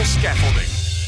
Gaswell Scaffolding.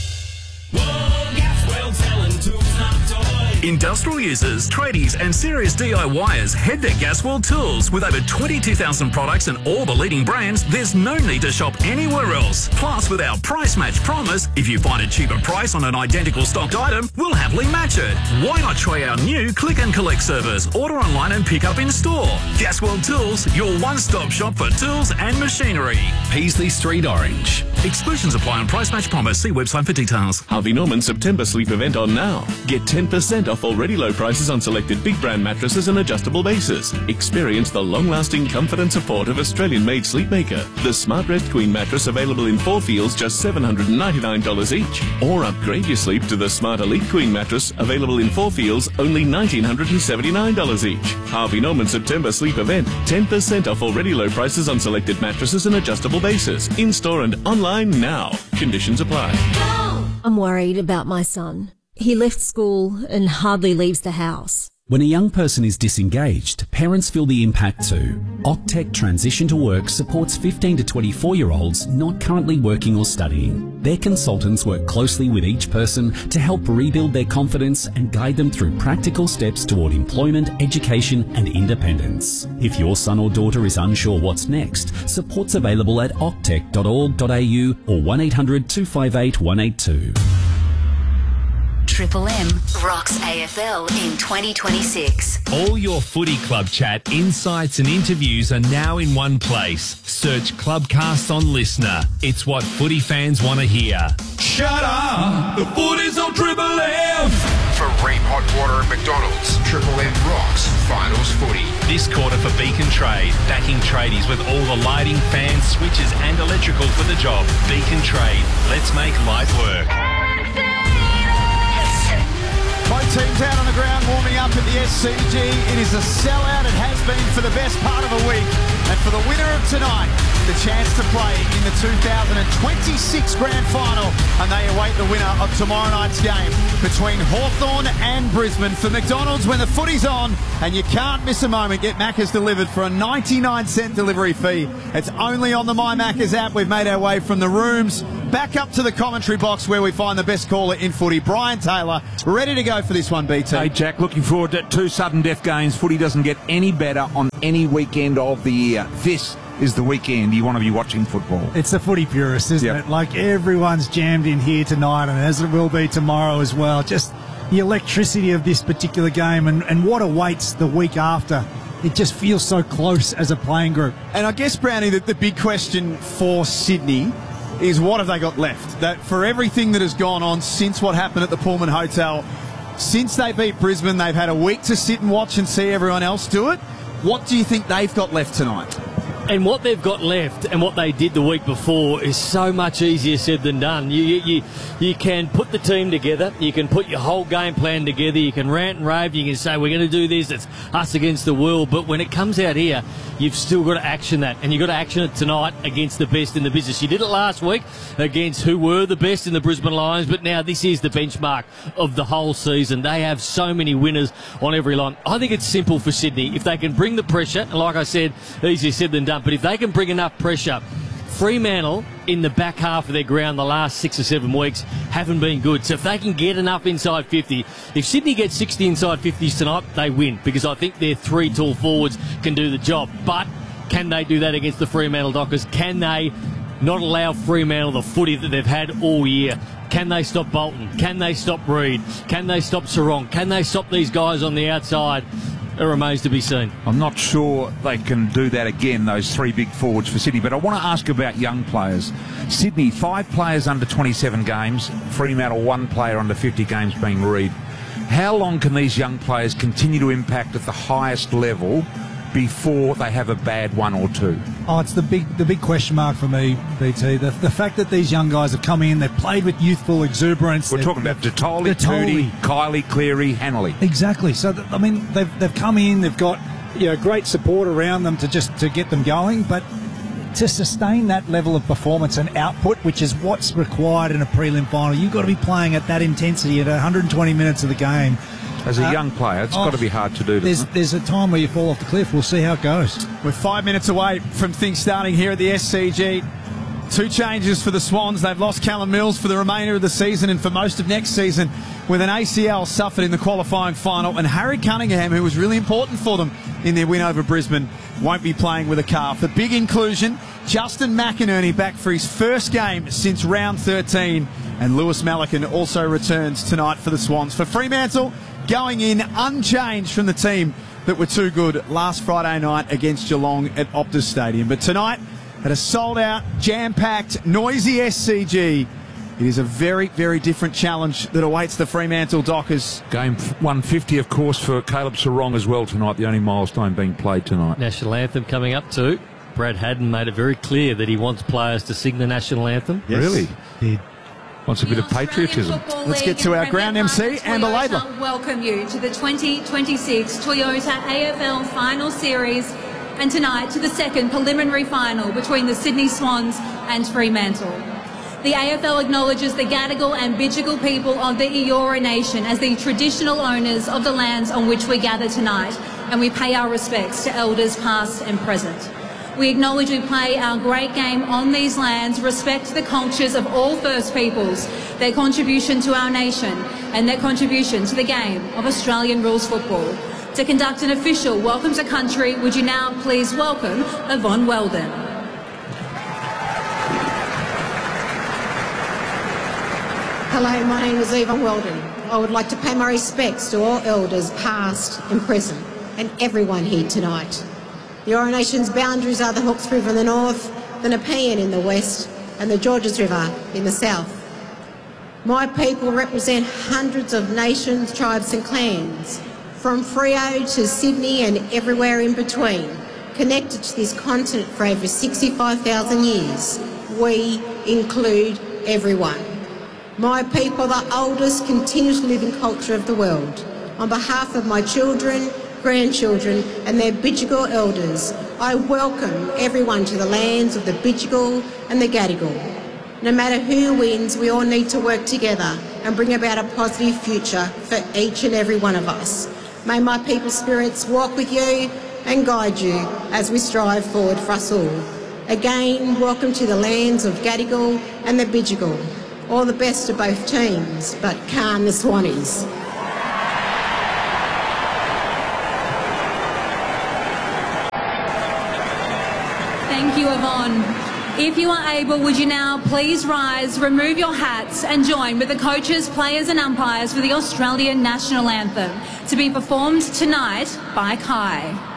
Industrial users, tradies and serious DIYers head to Gaswell Tools. With over 22,000 products and all the leading brands, there's no need to shop anywhere else. Plus, with our price match promise, if you find a cheaper price on an identical stocked item, we'll happily match it. Why not try our new click and collect service? Order online and pick up in store. Gaswell Tools, your one-stop shop for tools and machinery. Paisley Street, Orange. Exclusions apply on price match promise. See website for details. Harvey Norman September sleep event on now. Get 10% off already low prices on selected big brand mattresses and adjustable bases. Experience the long-lasting comfort and support of Australian-made Sleepmaker. The Smart Rest Queen mattress available in 4 feels just $799 each. Or upgrade your sleep to the Smart Elite Queen mattress available in 4 feels only $1,979 each. Harvey Norman September sleep event. 10% off already low prices on selected mattresses and adjustable bases. In-store and online now. Conditions apply. I'm worried about my son. He left school and hardly leaves the house. When a young person is disengaged, parents feel the impact too. Octec Transition to Work supports 15 to 24-year-olds not currently working or studying. Their consultants work closely with each person to help rebuild their confidence and guide them through practical steps toward employment, education and independence. If your son or daughter is unsure what's next, support's available at octec.org.au or 1800 258 182. Triple M rocks AFL in 2026. All your footy club chat, insights and interviews are now in one place. Search Clubcast on Listener. It's what footy fans want to hear. Shut up! The footy's on Triple M! For Ream Hot Water and McDonald's, Triple M rocks finals footy. This quarter for Beacon Trade. Backing tradies with all the lighting, fans, switches and electrical for the job. Beacon Trade. Let's make life work. Both teams out on the ground warming up at the SCG. It is a sellout. It has been for the best part of a week. And for the winner of tonight, the chance to play in the 2026 Grand Final. And they await the winner of tomorrow night's game between Hawthorn and Brisbane. For McDonald's, when the footy's on and you can't miss a moment, get Macca's delivered for a 99-cent delivery fee. It's only on the My Macca's app. We've made our way from the rooms back up to the commentary box where we find the best caller in footy, Brian Taylor, ready to go for this one, BT. Hey, Jack, looking forward to 2 sudden death games. Footy doesn't get any better on any weekend of the year. This is the weekend you want to be watching football. It's the footy purist, isn't it? Like, everyone's jammed in here tonight, and as it will be tomorrow as well. Just the electricity of this particular game and what awaits the week after. It just feels so close as a playing group. And I guess, Brownie, that the big question for Sydney is what have they got left? That for everything that has gone on since what happened at the Pullman Hotel, since they beat Brisbane, they've had a week to sit and watch and see everyone else do it. What do you think they've got left tonight? And what they've got left and what they did the week before is so much easier said than done. You can put the team together. You can put your whole game plan together. You can rant and rave. You can say, we're going to do this. It's us against the world. But when it comes out here, you've still got to action that. And you've got to action it tonight against the best in the business. You did it last week against who were the best in the Brisbane Lions. But now this is the benchmark of the whole season. They have so many winners on every line. I think it's simple for Sydney. If they can bring the pressure, and like I said, easier said than done. But if they can bring enough pressure, Fremantle in the back half of their ground the last 6 or 7 weeks haven't been good. So if they can get enough inside 50, if Sydney gets 60 inside 50s tonight, they win, because I think their 3 tall forwards can do the job. But can they do that against the Fremantle Dockers? Can they not allow Fremantle the footy that they've had all year? Can they stop Bolton? Can they stop Reid? Can they stop Sarong? Can they stop these guys on the outside? It remains to be seen. I'm not sure they can do that again, those 3 big forwards for Sydney. But I want to ask about young players. Sydney, 5 players under 27 games. Fremantle, 1 player under 50 games being Reid. How long can these young players continue to impact at the highest level before they have a bad 1 or 2? Oh, it's the big question mark for me, BT. The fact that these young guys have come in, they've played with youthful exuberance. We're talking about Detoli, Toody, Kylie, Cleary, Hanley. Exactly. So, I mean, they've come in, they've got great support around them to get them going, but to sustain that level of performance and output, which is what's required in a prelim final, you've got to be playing at that intensity at 120 minutes of the game. As a young player, it's got to be hard to do. There's a time where you fall off the cliff. We'll see how it goes. We're 5 minutes away from things starting here at the SCG. 2 changes for the Swans. They've lost Callum Mills for the remainder of the season and for most of next season with an ACL suffered in the qualifying final. And Harry Cunningham, who was really important for them in their win over Brisbane, won't be playing with a calf. The big inclusion, Justin McInerney back for his first game since round 13. And Lewis Malikan also returns tonight for the Swans. For Fremantle, going in unchanged from the team that were too good last Friday night against Geelong at Optus Stadium. But tonight, at a sold-out, jam-packed, noisy SCG, it is a very, very different challenge that awaits the Fremantle Dockers. Game 150, of course, for Caleb Sarong as well tonight, the only milestone being played tonight. National anthem coming up too. Brad Haddon made it very clear that he wants players to sing the national anthem. Yes. Really? He wants a bit of patriotism. Let's get to our ground MC, Amber Laidler. Welcome you to the 2026 Toyota AFL Final Series and tonight to the second preliminary final between the Sydney Swans and Fremantle. The AFL acknowledges the Gadigal and Bidjigal people of the Eora Nation as the traditional owners of the lands on which we gather tonight, and we pay our respects to elders past and present. We acknowledge we play our great game on these lands, respect the cultures of all First Peoples, their contribution to our nation and their contribution to the game of Australian rules football. To conduct an official welcome to country, would you now please welcome Yvonne Weldon. Hello, my name is Yvonne Weldon. I would like to pay my respects to all elders past and present and everyone here tonight. The Eora Nation's boundaries are the Hawkes River in the north, the Nepean in the west and the Georges River in the south. My people represent hundreds of nations, tribes and clans, from Freo to Sydney and everywhere in between, connected to this continent for over 65,000 years. We include everyone. My people, the oldest continuous living culture of the world. On behalf of my children, grandchildren and their Bidjigal elders, I welcome everyone to the lands of the Bidjigal and the Gadigal. No matter who wins, we all need to work together and bring about a positive future for each and every one of us. May my people's spirits walk with you and guide you as we strive forward for us all. Again, welcome to the lands of Gadigal and the Bidjigal. All the best to both teams, but calm the Swannies. Thank you, Yvonne. If you are able, would you now please rise, remove your hats and join with the coaches, players and umpires for the Australian National Anthem to be performed tonight by Kai.